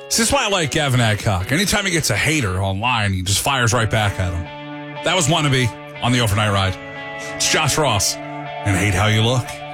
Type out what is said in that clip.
This is why I like Gavin Adcock. Anytime he gets a hater online, he just fires right back at him. That was Wannabe on the Overnight Ride. It's Josh Ross, and Hate How You Look.